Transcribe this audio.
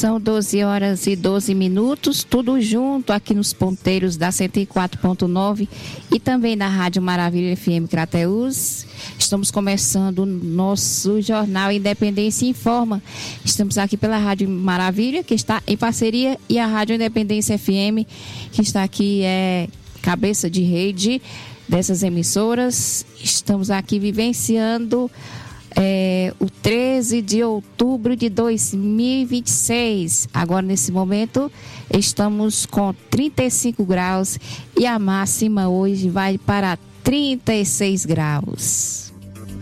São 12 horas e 12 minutos, tudo junto aqui nos ponteiros da 104.9 e também na Rádio Maravilha FM Crateús. Estamos começando o nosso jornal Independência Informa. Estamos aqui pela Rádio Maravilha, que está em parceria, e a Rádio Independência FM, que está aqui, cabeça de rede dessas emissoras. Estamos aqui vivenciando o 13 de outubro de 2026. Agora, nesse momento, estamos com 35 graus e a máxima hoje vai para 36 graus.